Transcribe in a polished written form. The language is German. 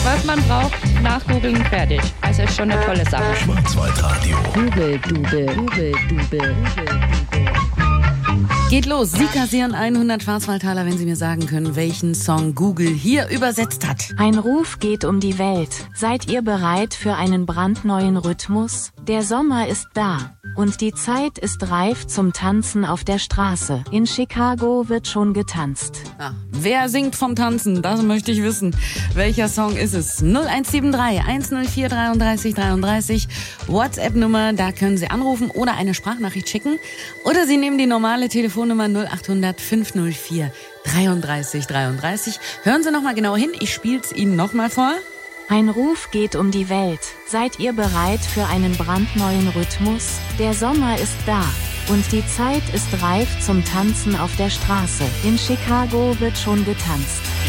Was man braucht, nachgoogeln, fertig. Also ist schon eine tolle Sache. Schwarzwaldradio. Google-Dube. Geht los. Sie kassieren 100 Schwarzwaldtaler, wenn Sie mir sagen können, welchen Song Google hier übersetzt hat. Ein Ruf geht um die Welt. Seid ihr bereit für einen brandneuen Rhythmus? Der Sommer ist da. Und die Zeit ist reif zum Tanzen auf der Straße. In Chicago wird schon getanzt. Ja, wer singt vom Tanzen? Das möchte ich wissen. Welcher Song ist es? 0173 104 33 33. WhatsApp-Nummer, da können Sie anrufen oder eine Sprachnachricht schicken. Oder Sie nehmen die normale Telefonnummer 0800 504 33 33. Hören Sie nochmal genau hin, ich spiel's Ihnen nochmal vor. Ein Ruf geht um die Welt. Seid ihr bereit für einen brandneuen Rhythmus? Der Sommer ist da. Und die Zeit ist reif zum Tanzen auf der Straße. In Chicago wird schon getanzt.